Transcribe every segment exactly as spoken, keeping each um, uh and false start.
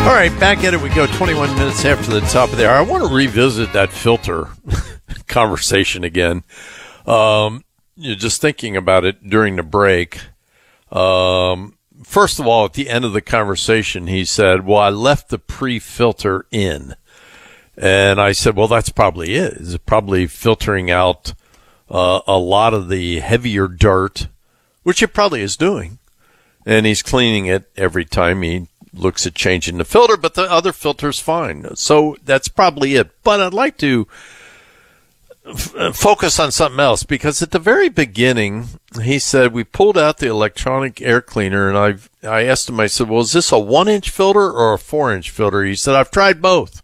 All right, back at it we go, twenty-one minutes after the top of the hour. I want to revisit that filter conversation again. Um, you know, just thinking about it during the break. Um, first of all, at the end of the conversation, he said, well, I left the pre-filter in. And I said, well, that's probably it. It's probably filtering out uh, a lot of the heavier dirt, which it probably is doing. And he's cleaning it every time he looks at changing the filter, but the other filter's fine. So that's probably it. But I'd like to f- focus on something else, because at the very beginning, he said, we pulled out the electronic air cleaner, and I've, I asked him, I said, well, is this a one-inch filter or a four-inch filter? He said, I've tried both.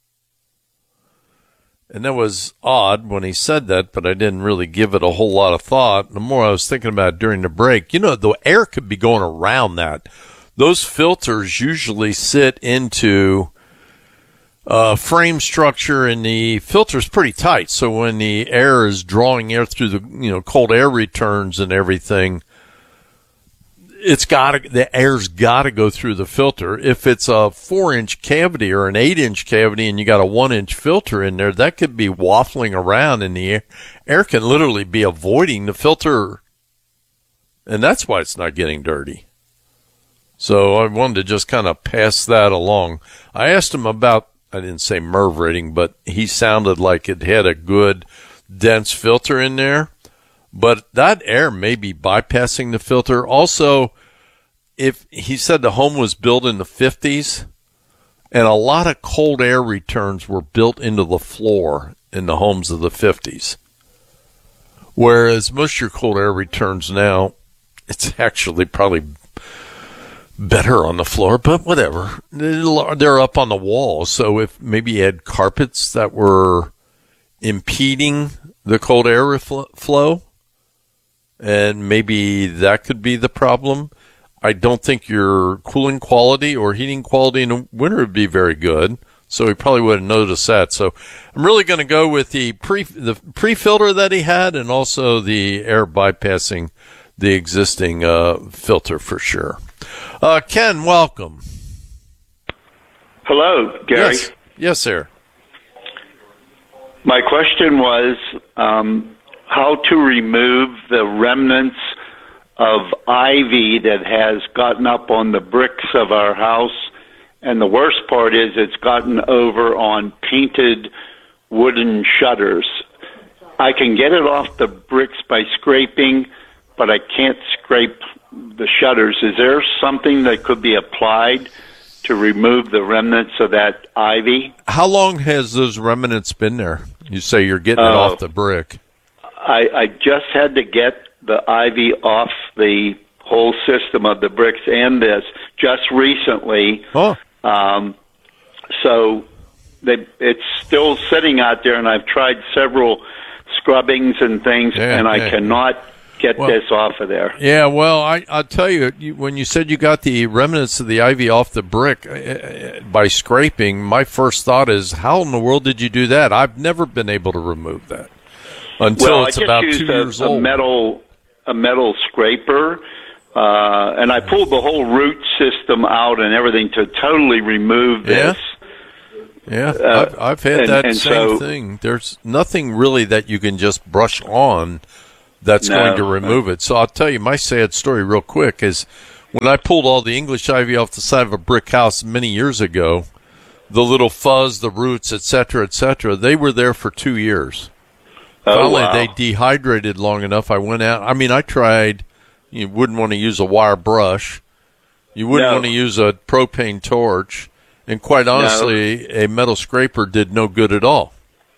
And that was odd when he said that, but I didn't really give it a whole lot of thought. The more I was thinking about it during the break, you know, the air could be going around that. Those filters usually sit into uh, frame structure, and the filter's pretty tight. So when the air is drawing air through the, you know, cold air returns and everything, it's got to, the air's got to go through the filter. If it's a four-inch cavity or an eight-inch cavity and you got a one-inch filter in there, that could be waffling around, and the air, air can literally be avoiding the filter, and that's why it's not getting dirty. So I wanted to just kind of pass that along. I asked him about, I didn't say M R V rating, but he sounded like it had a good dense filter in there. But that air may be bypassing the filter. Also, if he said the home was built in the fifties, and a lot of cold air returns were built into the floor in the homes of the fifties. Whereas most of your cold air returns now, it's actually probably better on the floor, but whatever. They're up on the wall. So if maybe you had carpets that were impeding the cold air refl- flow, and maybe that could be the problem. I don't think your cooling quality or heating quality in the winter would be very good. So he probably would have noticed that. So I'm really going to go with the pre the pre-filter that he had, and also the air bypassing the existing uh, filter for sure. Uh, Ken, welcome. Hello, Gary. Yes, yes, sir. My question was um, how to remove the remnants of ivy that has gotten up on the bricks of our house. And the worst part is it's gotten over on painted wooden shutters. I can get it off the bricks by scraping, but I can't scrape the shutters. Is there something that could be applied to remove the remnants of that ivy? How long has those remnants been there? You say you're getting it uh, off the brick. I, I just had to get the ivy off the whole system of the bricks and this just recently. Oh. Um, so they, it's still sitting out there, and I've tried several scrubbings and things, yeah, and I yeah. cannot get well, this off of there. Yeah, well, I, I'll tell you, you, when you said you got the remnants of the ivy off the brick uh, by scraping, my first thought is, how in the world did you do that? I've never been able to remove that until well, it's I just about used two a, years a old. Metal, a metal scraper, uh, and I pulled the whole root system out and everything to totally remove this. Yeah, yeah. Uh, I've, I've had and, that and same so, thing. There's nothing really that you can just brush on that's no, going to remove it. So I'll tell you my sad story real quick is when I pulled all the English ivy off the side of a brick house many years ago, the little fuzz, the roots, et cetera, et cetera, they were there for two years. Oh, Finally, wow. they dehydrated long enough. I went out. I mean, I tried. You wouldn't want to use a wire brush. You wouldn't no. want to use a propane torch. And quite honestly, no. a metal scraper did no good at all.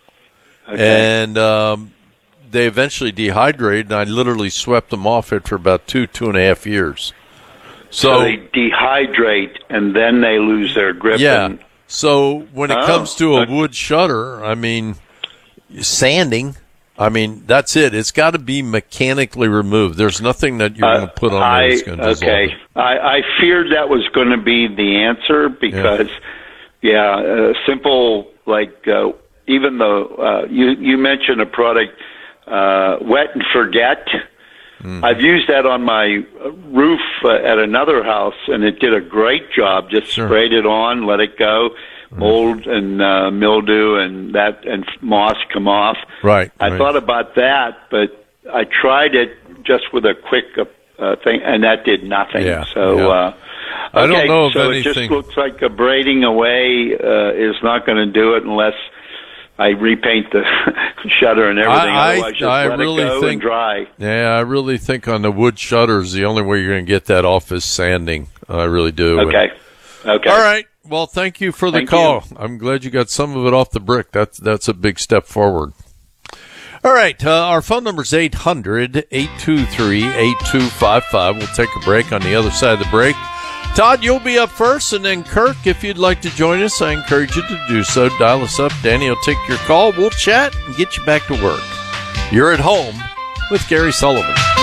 Okay. And um, they eventually dehydrated, and I literally swept them off after about two, two and a half years. So, so they dehydrate, and then they lose their grip. Yeah. And, so when it oh, comes to a okay. wood shutter, I mean, sanding, I mean, that's it. It's got to be mechanically removed. There's nothing that you're uh, going to put on I, there that's going to dissolve okay. it. I, I feared that was going to be the answer because, yeah, yeah uh, simple, like uh, even though uh, you, you mentioned a product, uh, Wet and Forget. Mm-hmm. I've used that on my roof uh, at another house, and it did a great job. Just sure. sprayed it on, let it go, mm-hmm. mold and uh, mildew and that and moss come off. Right. I right. thought about that, but I tried it just with a quick uh, thing, and that did nothing. Yeah, so. Yeah. Uh, Okay, I don't know if so anything... it just looks like a braiding away uh, is not going to do it unless I repaint the shutter and everything. I, Otherwise, just I let really it go think, and dry. Yeah, I really think on the wood shutters, the only way you're going to get that off is sanding. I really do. Okay. Okay. All right. Well, thank you for the thank call. You. I'm glad you got some of it off the brick. That's that's a big step forward. All right. Uh, our phone number is eight hundred, eight two three, eight two five five. We'll take a break on the other side of the break. Todd, you'll be up first, and then Kirk, if you'd like to join us, I encourage you to do so. Dial us up. Danny will take your call. We'll chat and get you back to work. You're at home with Gary Sullivan.